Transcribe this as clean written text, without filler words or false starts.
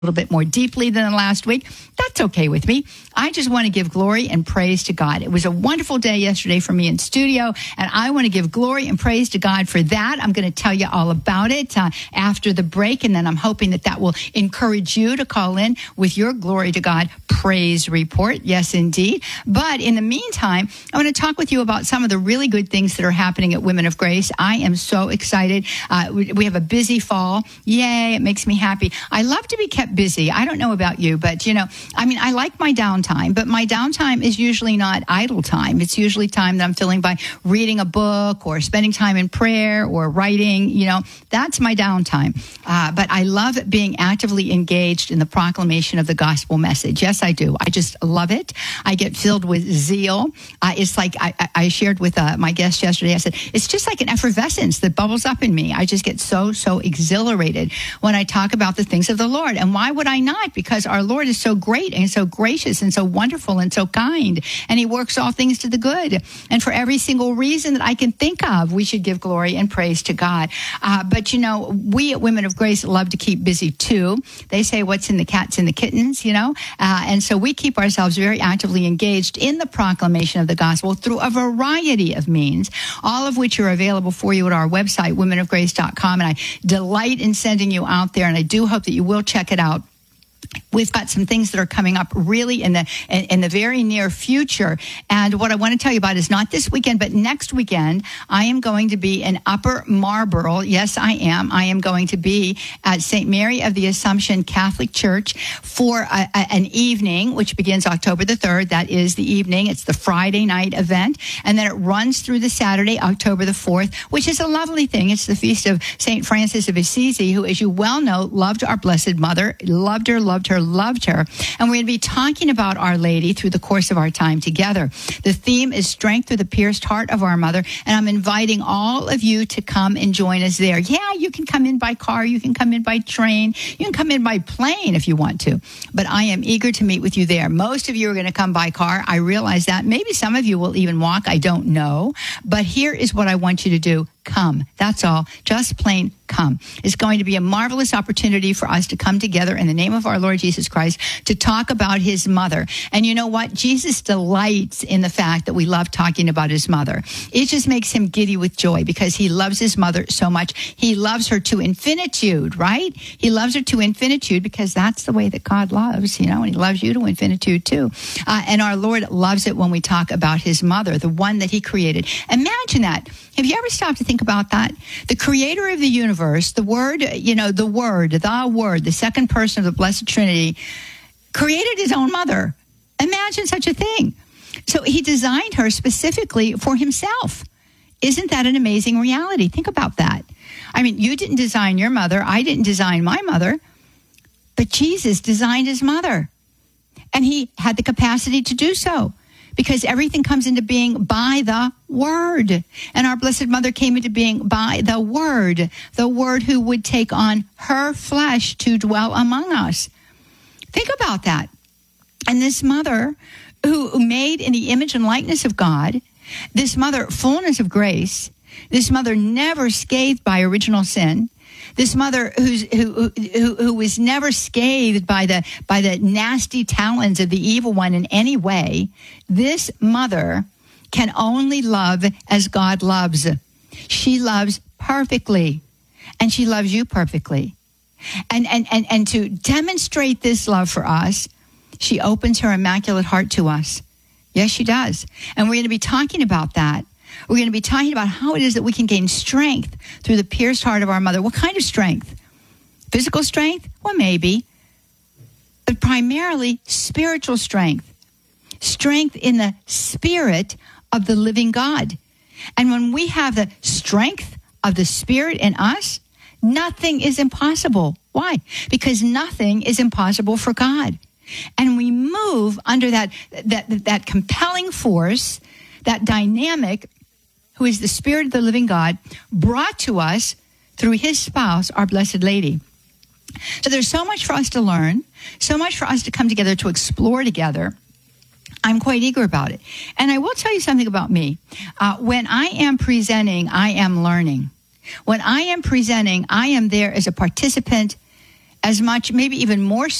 little bit more deeply than the last week. That's okay with me. I just want to give glory and praise to God. It was a wonderful day yesterday for me in studio, and I want to give glory and praise to God for that. I'm going to tell you all about it after the break, and then I'm hoping that will encourage you to call in with your glory to God praise report. Yes, indeed. But in the meantime, I want to talk with you about some of the really good things that are happening at Women of Grace. I am so excited. We have a busy fall. Yay, it makes me happy. I love to be kept busy. I don't know about you, but I like my downtime, but my downtime is usually not idle time. It's usually time that I'm filling by reading a book or spending time in prayer or writing. That's my downtime. But I love being actively engaged in the proclamation of the gospel message. Yes, I do. I just love it. I get filled with zeal. It's like I shared with my guest yesterday. I said, it's just like an effervescence that bubbles up in me. I just get so exhilarated when I talk about the things of the Lord. And why would I not? Because our Lord is so great and so gracious and so wonderful and so kind. And he works all things to the good. And for every single reason that I can think of, we should give glory and praise to God. But we at Women of Grace love to keep busy too. They say what's in the cats and the kittens, and so we keep ourselves very actively engaged in the proclamation of the gospel through a variety of means, all of which are available for you at our website, womenofgrace.com. And I delight in sending you out there, and I do hope that you will check it out. We've got some things that are coming up really in the very near future. And what I want to tell you about is not this weekend, but next weekend, I am going to be in Upper Marlboro. Yes, I am. I am going to be at St. Mary of the Assumption Catholic Church for an evening, which begins October the 3rd. That is the evening. It's the Friday night event. And then it runs through the Saturday, October the 4th, which is a lovely thing. It's the feast of St. Francis of Assisi, who, as you well know, loved our Blessed Mother, loved her. And we're going to be talking about Our Lady through the course of our time together. The theme is Strength Through the Pierced Heart of Our Mother. And I'm inviting all of you to come and join us there. Yeah, you can come in by car. You can come in by train. You can come in by plane if you want to. But I am eager to meet with you there. Most of you are going to come by car. I realize that. Maybe some of you will even walk. I don't know. But here is what I want you to do. Come. That's all. Just plain come. It's going to be a marvelous opportunity for us to come together in the name of our Lord Jesus Christ to talk about his mother. And you know what? Jesus delights in the fact that we love talking about his mother. It just makes him giddy with joy because he loves his mother so much. He loves her to infinitude, right? He loves her to infinitude because that's the way that God loves, and he loves you to infinitude too. And our Lord loves it when we talk about his mother, the one that he created. Imagine that. Have you ever stopped to think about that? The creator of the universe, the Word, the second person of the Blessed Trinity, created his own mother. Imagine such a thing. So he designed her specifically for himself. Isn't that an amazing reality? Think about that. I mean, you didn't design your mother. I didn't design my mother. But Jesus designed his mother. And he had the capacity to do so. Because everything comes into being by the Word. And our Blessed Mother came into being by the Word who would take on her flesh to dwell among us. Think about that. And this mother who made in the image and likeness of God, this mother fullness of grace, this mother never scathed by original sin, this mother who was never scathed by the nasty talons of the evil one in any way, this mother can only love as God loves. She loves perfectly, and she loves you perfectly. And to demonstrate this love for us, she opens her immaculate heart to us. Yes, she does. And we're going to be talking about that. We're going to be talking about how it is that we can gain strength through the pierced heart of our mother. What kind of strength? Physical strength? Well, maybe. But primarily spiritual strength. Strength in the spirit of the living God. And when we have the strength of the Spirit in us, nothing is impossible. Why? Because nothing is impossible for God. And we move under that compelling force, that dynamic, who is the Spirit of the living God, brought to us through his spouse, our Blessed Lady. So there's so much for us to learn, so much for us to come together to explore together. I'm quite eager about it. And I will tell you something about me. When I am presenting, I am learning. When I am presenting, I am there as a participant as much, maybe even more